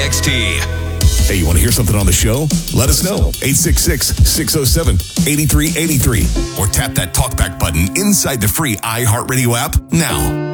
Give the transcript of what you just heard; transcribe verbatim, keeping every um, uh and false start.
X T. Hey, you want to hear something on the show? Let us know. eight six six, six oh seven, eight three eight three. Or tap that talkback button inside the free iHeartRadio app now.